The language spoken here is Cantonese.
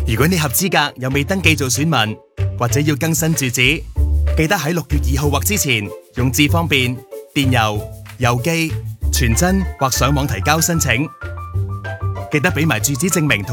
如果你合資格又未登記做選民，或者要更新住址，記得喺6月2號或之前用智方便、電郵、郵寄、傳真或上網提交申請。記得俾埋住址證明同